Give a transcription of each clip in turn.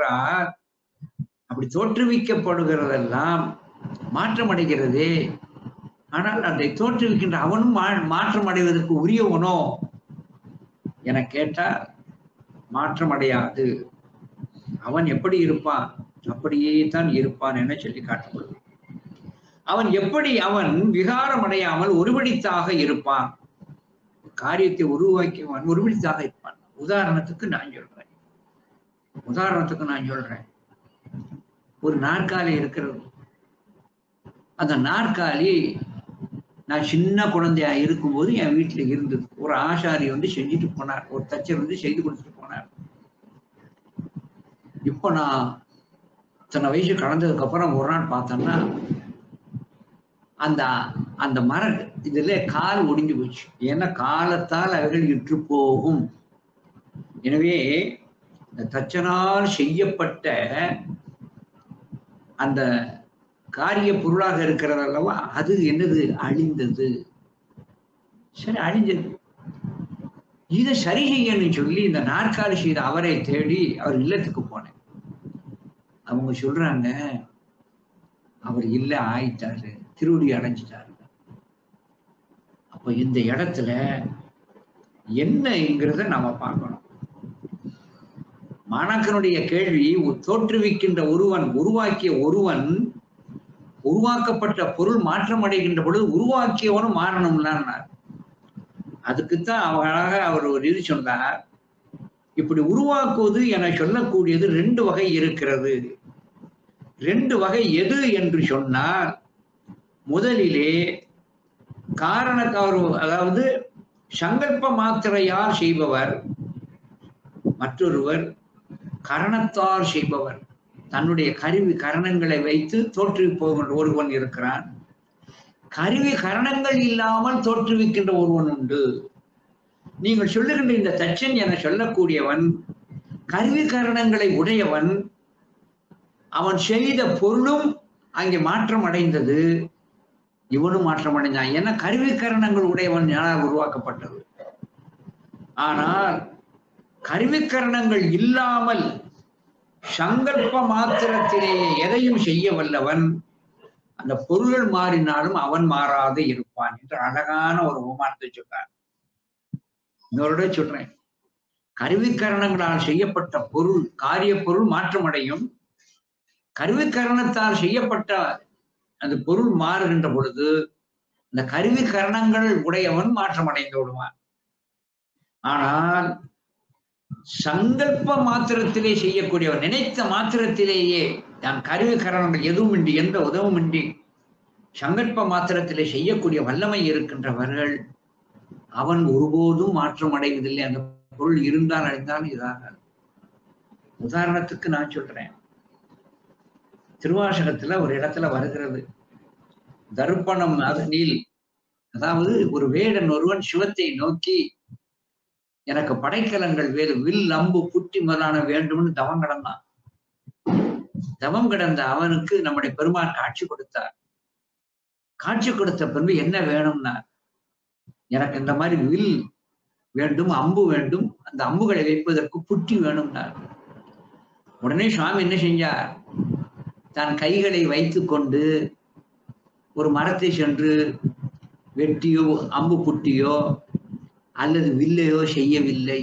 என்றால் அப்படி தோற்றுவிக்கப்படுகிறதெல்லாம் மாற்றம் அடைகிறது. ஆனால் அதை தோற்றுவிக்கின்ற அவனும் மாற்றம் அடைவதற்கு உரியவனோ என கேட்டால் மாற்றம் அடையாது. அவன் எப்படி இருப்பான் அப்படியே தான் இருப்பான் என சொல்லி காட்டப்படுது. அவன் எப்படி அவன் விகாரம் அடையாமல் ஒருவடித்தாக இருப்பான். காரியத்தை உருவாக்கியவன் ஒருவடித்தாக இருப்பான். உதாரணத்துக்கு நான் சொல்றேன், ஒரு நாற்காலி இருக்கிறது. அந்த நாற்காலி நான் சின்ன குழந்தையா இருக்கும்போது என் வீட்டுல இருந்தது. ஒரு ஆசாரி வந்து செஞ்சுட்டு போனார், ஒரு தச்சர் வந்து செய்து கொடுத்துட்டு போனார். இப்போ நான் இத்தனை வயசு கடந்ததுக்கு அப்புறம் ஒரு நாள் பார்த்தோம்னா அந்த அந்த மர இதுல கால் ஒடிஞ்சு போச்சு. ஏன்னா காலத்தால் அவைகள் இற்று போகும். எனவே இந்த தச்சனால் செய்யப்பட்ட அந்த காரிய பொருளாக இருக்கிறது அல்லவா, அது என்னது, அழிந்தது. சரி, அழிஞ்சது. இதை சரி செய்யணும்னு சொல்லி இந்த நாற்காலி செய்த அவரை தேடி அவர் இல்லத்துக்கு போனேன். அவங்க சொல்றாங்க, அவர் இல்ல ஆயிட்டாரு, திருவடி அடைஞ்சிட்டாரு. அப்ப இந்த இடத்துல என்னங்கிறத நாம பார்க்கணும். மாணாக்கனுடைய கேள்வி, தோற்றுவிக்கின்ற ஒருவன், உருவாக்கிய ஒருவன், உருவாக்கப்பட்ட பொருள் மாற்றம் அடைகின்ற பொழுது உருவாக்கியவனும் மாறணும்லான்னார். அதுக்குத்தான் அழகாக அவர் ஒரு இது சொன்னார். இப்படி உருவாக்குவது என சொல்லக்கூடியது 2 வகை இருக்கிறது. 2 வகை எது என்று சொன்னால், முதலிலே அதாவது சங்கல்ப மாத்திரையால் செய்பவர், மற்றொருவர் கரணத்தால் செய்பவர். தன்னுடைய கருவி கரணங்களை வைத்து தோற்றுவிப்பவன் ஒருவன் இருக்கிறான். கருவி கரணங்கள் இல்லாமல் தோற்றுவிக்கின்ற ஒருவன் உண்டு. நீங்கள் சொல்லுகின்ற இந்த தச்சன் என சொல்லக்கூடியவன் கருவி கரணங்களை உடையவன். அவன் செய்த பொருளும் அங்கே மாற்றம் அடைந்தது, இவனும் மாற்றம் அடைந்தான். ஏன்னா கருவி கரணங்கள் உடையவன் யாரால் உருவாக்கப்பட்டது. ஆனால் கருவிக்கரணங்கள் இல்லாமல் சங்கல்ப மாத்திரத்திலேயே எதையும் செய்ய வல்லவன், அந்த பொருள்கள் மாறினாலும் அவன் மாறாது இருப்பான் என்று அழகான ஒரு உமானத்தை சொல்றார். இன்னொரு சொல்றேன், கருவிக்கரணங்களால் செய்யப்பட்ட பொருள், காரிய பொருள் மாற்றம் அடையும். கருவிக்கரணத்தால் செய்யப்பட்ட அந்த பொருள் மாறுகின்ற பொழுது இந்த கருவிக்கரணங்கள் உடையவன் மாற்றம் அடைந்து விடுவான். ஆனால் சங்கல்ப மாத்திரத்திலே செய்யக்கூடியவர், நினைத்த மாத்திரத்திலேயே, நான் கருவி கரணங்கள் எதுவும் இன்றி, எந்த உதவும் இன்றி சங்கல்ப மாத்திரத்திலே செய்யக்கூடிய வல்லமை இருக்கின்றவர்கள், அவன் ஒருபோதும் மாற்றம் அடைவதில்லை. அந்த பொருள் இருந்தால் அடைந்தால் இதாக. உதாரணத்துக்கு நான் சொல்றேன், திருவாசகத்துல ஒரு இடத்துல வருகிறது, தர்ப்பணம் அதனில், அதாவது ஒரு வேடன் ஒருவன் சிவத்தை நோக்கி எனக்கு படைக்கலங்கள் வேறு, வில் அம்பு புட்டி முதலான வேண்டும்னு தவம் கிடந்தான். தவம் கிடந்த அவனுக்கு நம்முடைய பெருமான் காட்சி கொடுத்தார். காட்சி கொடுத்த பின்பு என்ன வேணும்னா, எனக்கு இந்த மாதிரி வில் வேண்டும், அம்பு வேண்டும், அந்த அம்புகளை வைப்பதற்கு புட்டி வேணும்னார். உடனே சுவாமி என்ன செஞ்சார், தன் கைகளை வைத்து கொண்டு ஒரு மரத்தை சென்று வெட்டியோ அம்பு புட்டியோ அல்லது வில்லையோ செய்யவில்லை.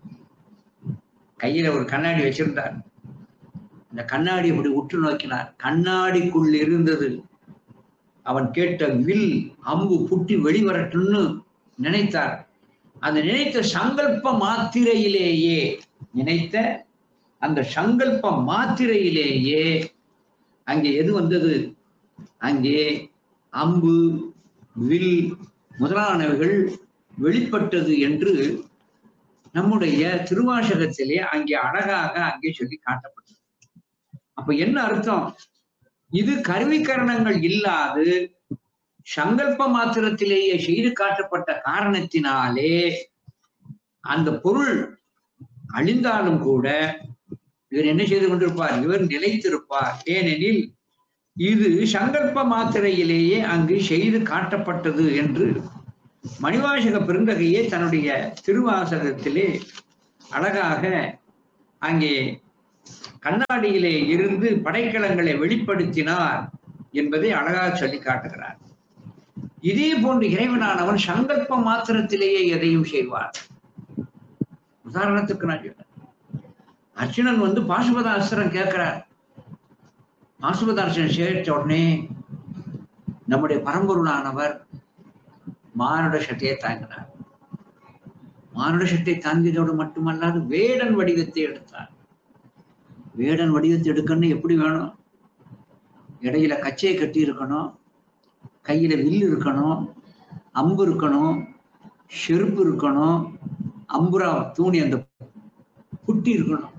கையில ஒரு கண்ணாடி வச்சிருந்தார். அந்த கண்ணாடி அப்படி உற்று நோக்கினார். கண்ணாடிக்குள் இருந்தது அவன் கேட்ட வில் அம்பு புட்டி வெளிவரட்டும்னு நினைத்தார். அந்த நினைத்த சங்கல்ப மாத்திரையிலேயே, நினைத்த அந்த சங்கல்ப மாத்திரையிலேயே அங்கே எது வந்தது, அங்கே அம்பு வில் முதலானவைகள் வெளிப்பட்டது என்று நம்முடைய திருவாசகத்திலே அங்கே அழகாக அங்கே சொல்லி காட்டப்பட்டது. அப்ப என்ன அர்த்தம், இது கருவிக்கரணங்கள் இல்லாது சங்கல்ப மாத்திரத்திலேயே செய்து காட்டப்பட்ட காரணத்தினாலே அந்த பொருள் அழிந்தாலும் கூட இவர் என்ன செய்து கொண்டிருப்பார், இவர் நிலைத்திருப்பார். ஏனெனில் இது சங்கல்ப மாத்திரையிலேயே அங்கு செய்து காட்டப்பட்டது என்று மணிவாசக பெருந்தகையே தன்னுடைய திருவாசகத்திலே அழகாக அங்கே கண்ணாடியிலே இருந்து படைக்கலங்களை வெளிப்படுத்தினார் என்பதை அழகாக சொல்லி காட்டுகிறார். இதே போன்று இறைவனானவன் சங்கல்ப மாத்திரத்திலேயே எதையும் செய்வார். உதாரணத்துக்கு நான் சொல்றேன், அர்ஜுனன் பாசுபதாஸ்திரம் கேட்கிறார். பாசுபதாஸ்திரம் சேர்த்த உடனே நம்முடைய பரம்பொருளானவர் மானுட சட்டையை தாங்கினார். மானுட சட்டை தாங்கியதோடு மட்டுமல்லாது வேடன் வடிவத்தை எடுத்தார். வேடன் வடிவத்தை எடுக்கணும் எப்படி வேணும்? இடையில கச்சையை கட்டி இருக்கணும், கையில வில்லு இருக்கணும், அம்பு இருக்கணும், செருப்பு இருக்கணும், அம்புரா தூணி அந்த புட்டி இருக்கணும்.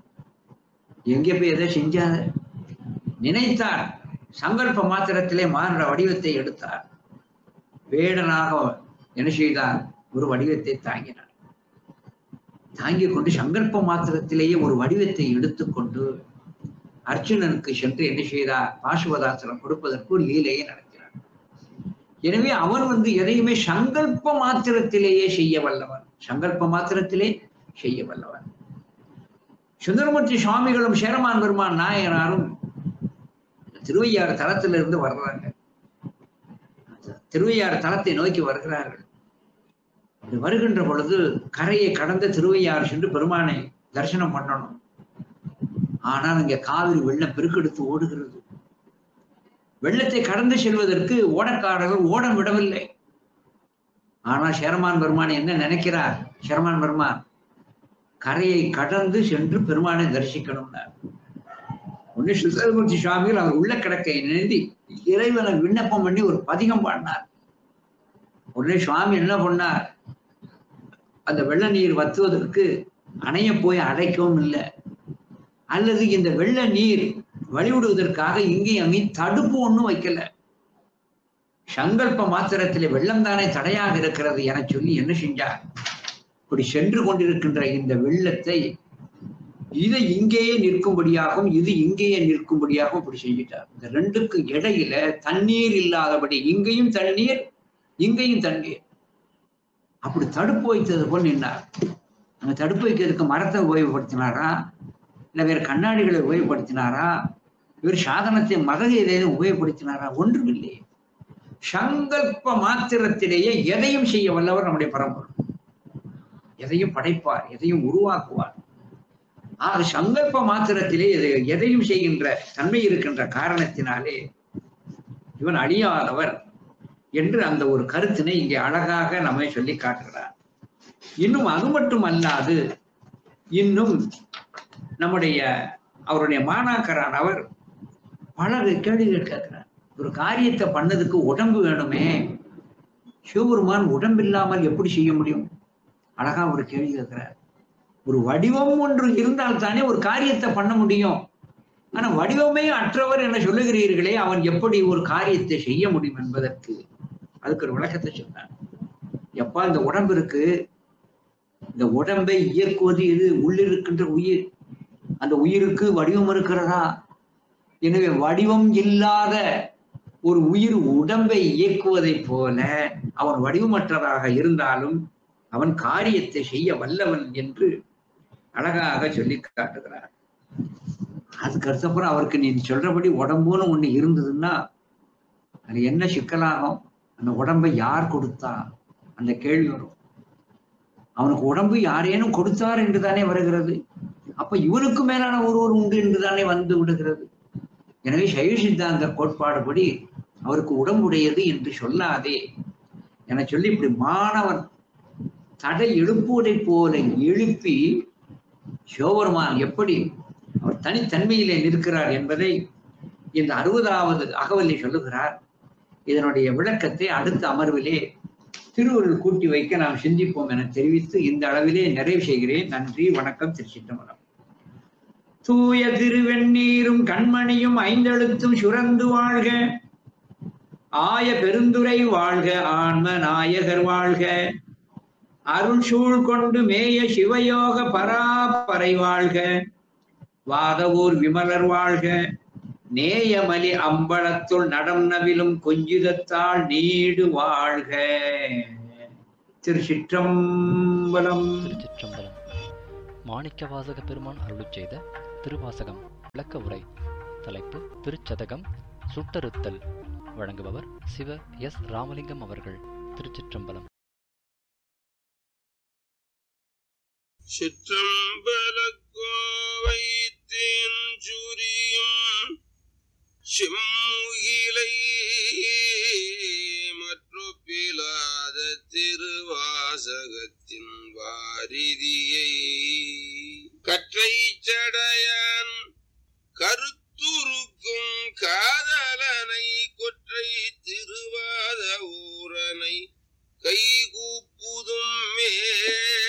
எங்கே போய் எதை செஞ்சாத நினைத்தார். சங்கல்ப மாத்திரத்திலே மானுட வடிவத்தை எடுத்தார். வேடனாக என்ன செய்தார்? ஒரு வடிவத்தை தாங்கினார். தாங்கிக் கொண்டு சங்கல்ப மாத்திரத்திலேயே ஒரு வடிவத்தை எடுத்துக்கொண்டு அர்ஜுனனுக்கு சென்று என்ன செய்தார்? பாசுபதாஸ்திரம் கொடுப்பதற்கு ஒரு லீலையை நடத்தினார். எனவே அவன் எதையுமே சங்கல்ப மாத்திரத்திலேயே செய்ய வல்லவன். சங்கல்ப மாத்திரத்திலே செய்ய வல்லவன். சுந்தரமூர்த்தி சுவாமிகளும் சேரமான் பெருமான் நாயனாரும் திருவையாறு தலத்திலிருந்து வர்றாங்க. திருவையாறு தலத்தை நோக்கி வருகிறார்கள். வருகின்ற பொழுது கரையை கடந்த திருவையாறு சென்று பெருமானை தரிசனம் பண்ணணும். ஆனால் இங்க காவிரி வெள்ளம் பெருக்கெடுத்து ஓடுகிறது. வெள்ளத்தை கடந்து செல்வதற்கு ஓடக்காரர்கள் ஓடம் விடவில்லை. ஆனால் சேரமான் பெருமான் என்ன நினைக்கிறார்? சேரமான் பெருமான் கரையை கடந்து சென்று பெருமானை தரிசிக்கணும்னார். ஒன்னு சுந்தரமூர்த்தி சுவாமிகள் அவர் உள்ள கிடக்கை நினைந்து இறைவனை விண்ணப்பம் பண்ணி ஒரு பதிகம் பாடினார். உடனே சுவாமி என்ன பண்ணார்? அந்த வெள்ள நீர் வத்துவதற்கு அணைய போய் அடைக்கவும் இல்லை, அல்லது இந்த வெள்ள நீர் வழிவிடுவதற்காக இங்கேயும் அங்கேயும் தடுப்பு ஒண்ணும் வைக்கல. சங்கல்ப மாத்திரத்திலே வெள்ளம் தானே தடையாக இருக்கிறது என சொல்லி என்ன செஞ்சார்? இப்படி சென்று கொண்டிருக்கின்ற இந்த வெள்ளத்தை இது இங்கேயே நிற்கும்படியாகவும் இது இங்கேயே நிற்கும்படியாகவும் இப்படி செஞ்சிட்டார். இந்த ரெண்டுக்கு இடையில தண்ணீர் இல்லாதபடி இங்கேயும் தண்ணீர் இங்கேயும் தண்ணீர் அப்படி தடுப்பு வைத்தது போல் நின்றார். அந்த தடுப்பு வைக்கிறதுக்கு மரத்தை உபயோகப்படுத்தினாரா, இல்லை வேற கண்ணாடிகளை உபயோகப்படுத்தினாரா, இவர் சாதனத்தை மதக ஏதேனும் உபயோகப்படுத்தினாரா? ஒன்றுமில்லை. சங்கல்ப மாத்திரத்திலேயே எதையும் செய்ய வல்லவர் நம்முடைய பரம்பொருள். எதையும் படைப்பார், எதையும் உருவாக்குவார். ஆக சங்கல்ப மாத்திரத்திலே எதையும் செய்கின்ற தன்மை இருக்கின்ற காரணத்தினாலே இவன் அழியாதவர் என்று அந்த ஒரு கருத்தினை இங்கே அழகாக நம்மை சொல்லி காட்டுகிறார். இன்னும் அது மட்டும் அல்லாது இன்னும் நம்முடைய அவருடைய மாணாக்கரானவர் பல கேள்விகள் கேட்கிறார். ஒரு காரியத்தை பண்ணதுக்கு உடம்பு வேணுமே, சிவபெருமான் உடம்பு இல்லாமல் எப்படி செய்ய முடியும்? அழகா ஒரு கேள்வி கேட்கிறார். ஒரு வடிவம் ஒன்று இருந்தால் தானே ஒரு காரியத்தை பண்ண முடியும். ஆனா வடிவமே அற்றவர் என சொல்லுகிறீர்களே, அவன் எப்படி ஒரு காரியத்தை செய்ய முடியும் என்பதற்கு அதுக்கு ஒரு விளக்கத்தை சொன்னார். எப்பா இந்த உடம்பு இருக்கு, இந்த உடம்பை இயக்குவது எது? உள்ளிருக்கின்ற உயிர். அந்த உயிருக்கு வடிவம் இருக்கிறதா? எனவே வடிவம் இல்லாத ஒரு உயிர் உடம்பை இயக்குவதை போல அவன் வடிவமற்றதாக இருந்தாலும் அவன் காரியத்தை செய்ய வல்லவன் என்று அழகாக சொல்லி காட்டுகிறார். அதுக்கு அடுத்தப்புறம் அவருக்கு நீ சொல்றபடி உடம்புன்னு ஒண்ணு இருந்ததுன்னா அது என்ன சிக்கலாகும்? அந்த உடம்பை யார் கொடுத்தா? அந்த கேள்வி வரும். அவனுக்கு உடம்பு யாரேனும் கொடுத்தார் என்று தானே வருகிறது. அப்ப இவனுக்கு மேலான ஒருவர் உண்டு என்று தானே வந்து விடுகிறது. எனவே சைவ சித்தாந்த கோட்பாடுபடி அவருக்கு உடம்புடையது என்று சொல்லாதே என சொல்லி இப்படி மாணவன் தடை எழுப்புவதை போல எழுப்பி சிவபெருமான் எப்படி அவர் தனித்தன்மையிலே நிற்கிறார் என்பதை இந்த 60வது அகவலை சொல்லுகிறார். இதனுடைய விளக்கத்தை அடுத்த அமர்விலே திருவருள் கூட்டி வைக்க நாம் சிந்திப்போம் என தெரிவித்து இந்த அளவிலே நிறைவு செய்கிறேன். நன்றி, வணக்கம். திருச்சிற்றம்பலம். தூய திருவெண்ணீரும் கண்மணியும் ஐந்தெழுத்தும் சுரந்து வாழ்க, ஆய பெருந்துரை வாழ்க, ஆன்ம நாயகர் வாழ்க, அருள் சூழ் கொண்டு மேய சிவயோக பராபரை வாழ்க, வாதவூர் விமலர் வாழ்க, நேயமலி அம்பலத்துள் நடம் நவிலும் கொஞ்சிதத்தால் நீடு வாழ்க. திருச்சிற்றம்பலம். திருச்சிற்றம்பலம். மாணிக்கவாசக பெருமான் அருளிச் செய்த திருவாசகம் விளக்க உரை. தலைப்பு திருச்சதகம் சுட்டறுத்தல். வழங்குபவர் சிவ எஸ் ராமலிங்கம் அவர்கள். திருச்சிற்றம்பலம். சிற்றம்பலக்கோவை தேஞ்சூரியும் செம்முகிலை மற்றொப்பிலாத திருவாசகத்தின் வாரிதியை கற்றை சடையான் கருத்துருக்கும் காதலனை கொற்றை திருவாத ஊரனை கைகூப்புதும் மே